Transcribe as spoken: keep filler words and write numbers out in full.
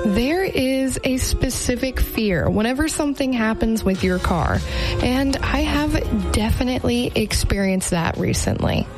There is a specific fear whenever something happens with your car, and I have definitely experienced that recently.